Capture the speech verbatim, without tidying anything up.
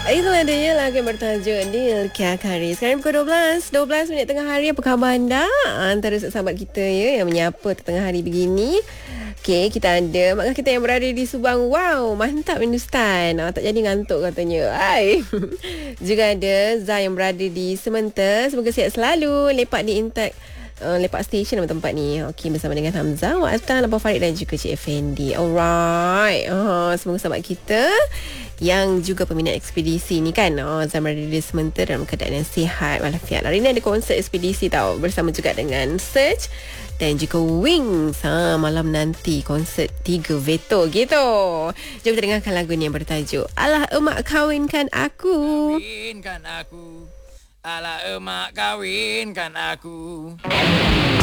Itu adanya lagu yang bertajuk Dear Kiakari. Sekarang pukul dua belas dua belas minit tengah hari. Apa khabar anda? Antara sahabat kita ya yang menyapa tengah hari begini. Okey, kita ada mak kita yang berada di Subang. Wow, mantap Hindustan. Ah, tak jadi ngantuk katanya. Hai. Juga ada Zai yang berada di Sementa. Semoga sihat selalu. Lepak di Intak Uh, lepak station nama tempat ni. Okey, bersama dengan Hamzah, Watan, Abang Farid dan juga Cik Effendi. Alright. Uh, semoga sahabat kita yang juga peminat ekspedisi ni kan, oh, Zaman berada di Sementa dalam keadaan yang sihat walafiat. Hari ni ada konsert ekspedisi tau, bersama juga dengan Search dan juga Wings. Ha, malam nanti konsert tiga Veto gitu. Jom kita dengarkan lagu ni yang bertajuk Alah Emak Kawinkan Aku. Kawinkan aku. Alah emak kawinkan aku.